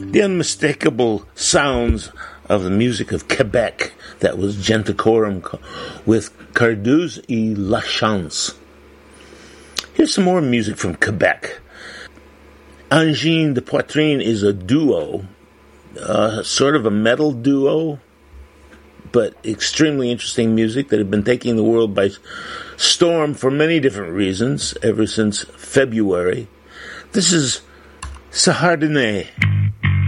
The unmistakable sounds of the music of Quebec, that was Genticorum with Cardouse et La Chance. Here's some more music from Quebec. Angine de Poitrine is a duo, sort of a metal duo, but extremely interesting music that had been taking the world by storm for many different reasons ever since February. This is Sahardine.